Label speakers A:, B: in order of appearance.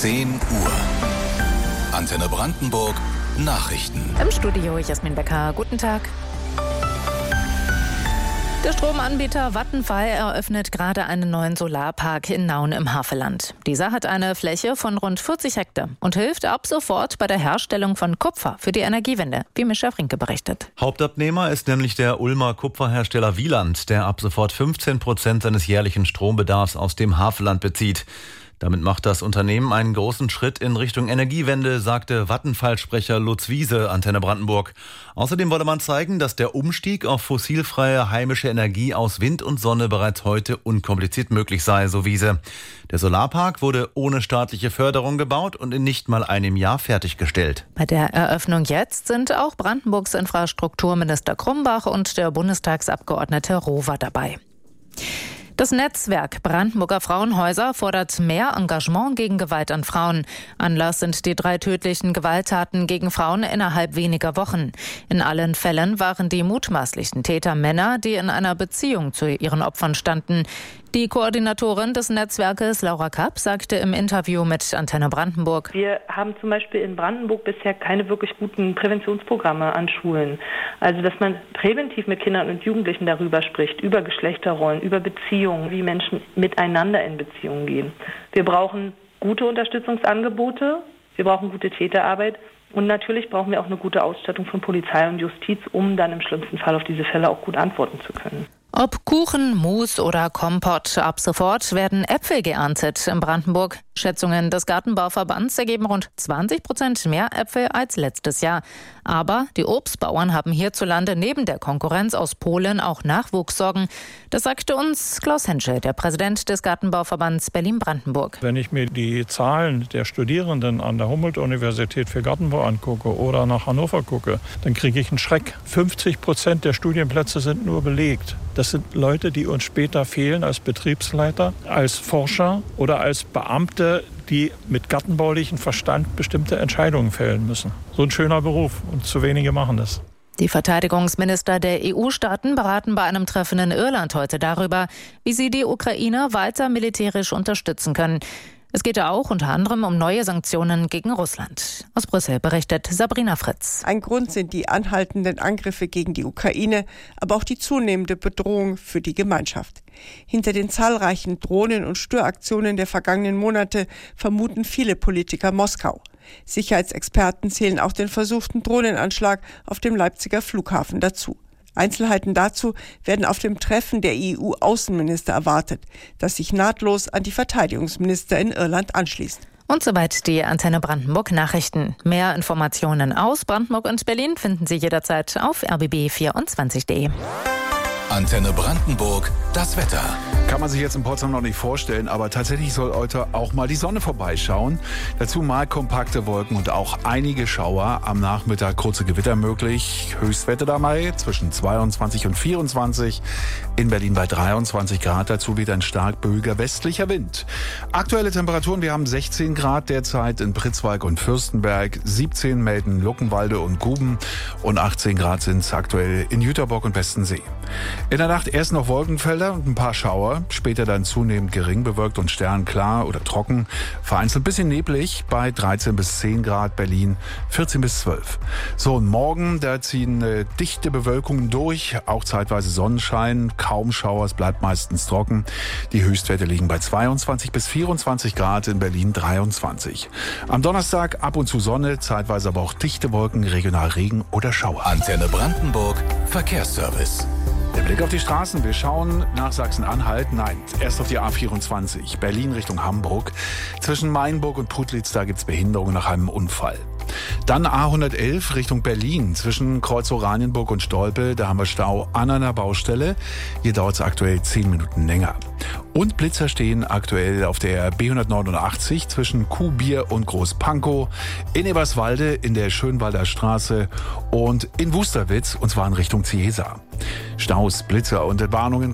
A: 10 Uhr. Antenne Brandenburg Nachrichten.
B: Im Studio Jasmin Becker. Guten Tag. Der Stromanbieter Vattenfall eröffnet gerade einen neuen Solarpark in Nauen im Havelland. Dieser hat eine Fläche von rund 40 Hektar und hilft ab sofort bei der Herstellung von Kupfer für die Energiewende, wie Mischa Frinke berichtet.
C: Hauptabnehmer ist nämlich der Ulmer Kupferhersteller Wieland, der ab sofort 15% seines jährlichen Strombedarfs aus dem Havelland bezieht. Damit macht das Unternehmen einen großen Schritt in Richtung Energiewende, sagte Vattenfall-Sprecher Lutz Wiese, Antenne Brandenburg. Außerdem wolle man zeigen, dass der Umstieg auf fossilfreie heimische Energie aus Wind und Sonne bereits heute unkompliziert möglich sei, so Wiese. Der Solarpark wurde ohne staatliche Förderung gebaut und in nicht mal einem Jahr fertiggestellt.
B: Bei der Eröffnung jetzt sind auch Brandenburgs Infrastrukturminister Krumbach und der Bundestagsabgeordnete Rover dabei. Das Netzwerk Brandenburger Frauenhäuser fordert mehr Engagement gegen Gewalt an Frauen. Anlass sind die 3 tödlichen Gewalttaten gegen Frauen innerhalb weniger Wochen. In allen Fällen waren die mutmaßlichen Täter Männer, die in einer Beziehung zu ihren Opfern standen. Die Koordinatorin des Netzwerkes, Laura Kapp, sagte im Interview mit Antenne Brandenburg:
D: Wir haben zum Beispiel in Brandenburg bisher keine wirklich guten Präventionsprogramme an Schulen. Also, dass man präventiv mit Kindern und Jugendlichen darüber spricht, über Geschlechterrollen, über Beziehungen, wie Menschen miteinander in Beziehungen gehen. Wir brauchen gute Unterstützungsangebote, wir brauchen gute Täterarbeit und natürlich brauchen wir auch eine gute Ausstattung von Polizei und Justiz, um dann im schlimmsten Fall auf diese Fälle auch gut antworten zu können.
B: Ob Kuchen, Mousse oder Kompott, ab sofort werden Äpfel geerntet in Brandenburg. Schätzungen des Gartenbauverbands ergeben rund 20% mehr Äpfel als letztes Jahr. Aber die Obstbauern haben hierzulande neben der Konkurrenz aus Polen auch Nachwuchssorgen. Das sagte uns Klaus Henschel, der Präsident des Gartenbauverbands Berlin-Brandenburg.
E: Wenn ich mir die Zahlen der Studierenden an der Humboldt-Universität für Gartenbau angucke oder nach Hannover gucke, dann kriege ich einen Schreck. 50% der Studienplätze sind nur belegt. Das sind Leute, die uns später fehlen als Betriebsleiter, als Forscher oder als Beamte, die mit gartenbaulichem Verstand bestimmte Entscheidungen fällen müssen. So ein schöner Beruf und zu wenige machen das.
B: Die Verteidigungsminister der EU-Staaten beraten bei einem Treffen in Irland heute darüber, wie sie die Ukraine weiter militärisch unterstützen können. Es geht ja auch unter anderem um neue Sanktionen gegen Russland. Aus Brüssel berichtet Sabrina Fritz.
F: Ein Grund sind die anhaltenden Angriffe gegen die Ukraine, aber auch die zunehmende Bedrohung für die Gemeinschaft. Hinter den zahlreichen Drohnen- und Störaktionen der vergangenen Monate vermuten viele Politiker Moskau. Sicherheitsexperten zählen auch den versuchten Drohnenanschlag auf dem Leipziger Flughafen dazu. Einzelheiten dazu werden auf dem Treffen der EU-Außenminister erwartet, das sich nahtlos an die Verteidigungsminister in Irland anschließt.
B: Und soweit die Antenne Brandenburg Nachrichten. Mehr Informationen aus Brandenburg und Berlin finden Sie jederzeit auf rbb24.de.
A: Antenne Brandenburg, das Wetter.
G: Kann man sich jetzt in Potsdam noch nicht vorstellen, aber tatsächlich soll heute auch mal die Sonne vorbeischauen. Dazu mal kompakte Wolken und auch einige Schauer. Am Nachmittag kurze Gewitter möglich. Höchstwerte dabei zwischen 22 und 24. In Berlin bei 23 Grad. Dazu weht ein stark böiger westlicher Wind. Aktuelle Temperaturen, wir haben 16 Grad derzeit in Pritzwalk und Fürstenberg. 17 melden Luckenwalde und Guben. Und 18 Grad sind es aktuell in Jüterbock und Bestensee. In der Nacht erst noch Wolkenfelder und ein paar Schauer, später dann zunehmend gering bewölkt und sternklar oder trocken, vereinzelt ein bisschen neblig bei 13 bis 10 Grad, Berlin 14 bis 12. So, und morgen, da ziehen dichte Bewölkungen durch, auch zeitweise Sonnenschein, kaum Schauer, es bleibt meistens trocken. Die Höchstwerte liegen bei 22 bis 24 Grad, in Berlin 23. Am Donnerstag ab und zu Sonne, zeitweise aber auch dichte Wolken, regional Regen oder Schauer.
A: Antenne Brandenburg, Verkehrsservice.
G: Der Blick auf die Straßen. Wir schauen nach Sachsen-Anhalt. Nein, erst auf die A24. Berlin Richtung Hamburg. Zwischen Mainburg und Putlitz, da gibt's Behinderungen nach einem Unfall. Dann A111 Richtung Berlin. Zwischen Kreuz Oranienburg und Stolpe, da haben wir Stau an einer Baustelle. Hier dauert es aktuell 10 Minuten länger. Und Blitzer stehen aktuell auf der B189 zwischen Kuhbier und Großpankow, in Eberswalde, in der Schönwalder Straße und in Wusterwitz, und zwar in Richtung Ciesa. Staus, Blitzer und Warnungen